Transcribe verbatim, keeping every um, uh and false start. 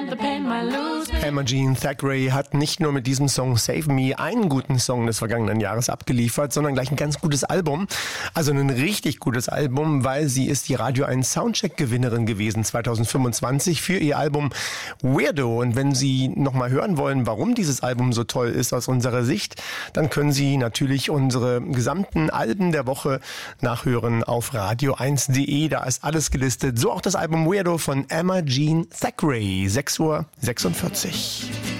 the pain might lose me. Emma Jean Thackeray hat nicht nur mit diesem Song Save Me einen guten Song des vergangenen Jahres abgeliefert, sondern gleich ein ganz gutes Album. Also ein richtig gutes Album, weil sie ist die Radio eins Soundcheck-Gewinnerin gewesen zweitausendfünfundzwanzig für ihr Album Weirdo. Und wenn Sie noch mal hören wollen, warum dieses Album so toll ist aus unserer Sicht, dann können Sie natürlich unsere gesamten Alben der Woche nachhören auf radio eins punkt de. Da ist alles gelistet. So auch das Album Weirdo von Emma Jean Thackeray. sechs Uhr sechsundvierzig.